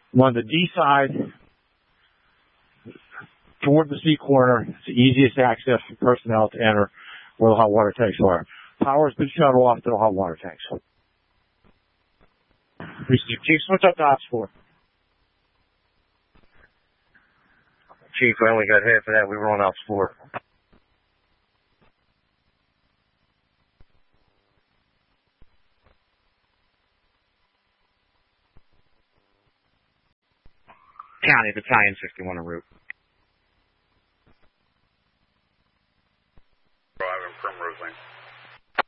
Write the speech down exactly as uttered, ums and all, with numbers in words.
I'm on the D side, toward the C corner. It's the easiest access for personnel to enter where the hot water tanks are. Power's been shut off to the hot water tanks. Chief, switch up to ops four. Chief, I only got half of that. We were on ops four. County Battalion sixty-one en route.